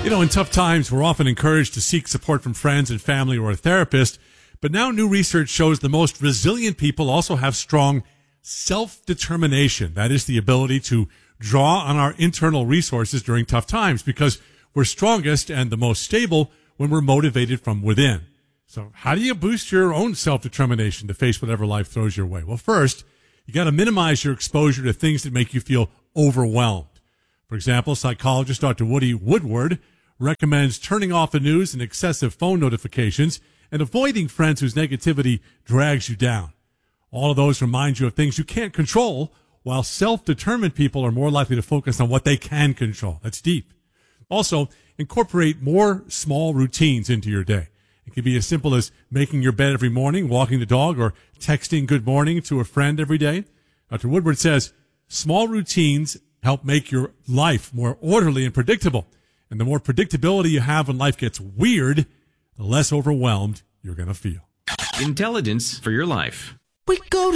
In tough times, we're often encouraged to seek support from friends and family or a therapist. But now new research shows the most resilient people also have strong self-determination. That is the ability to draw on our internal resources during tough times, because we're strongest and the most stable when we're motivated from within. So how do you boost your own self-determination to face whatever life throws your way? Well, first, you got to minimize your exposure to things that make you feel overwhelmed. For example, psychologist Dr. Woody Woodward recommends turning off the news and excessive phone notifications and avoiding friends whose negativity drags you down. All of those remind you of things you can't control, while self-determined people are more likely to focus on what they can control. That's deep. Also, incorporate more small routines into your day. It can be as simple as making your bed every morning, walking the dog, or texting good morning to a friend every day. Dr. Woodward says small routines help make your life more orderly and predictable. And the more predictability you have when life gets weird, the less overwhelmed you're going to feel. Intelligence for your life. We go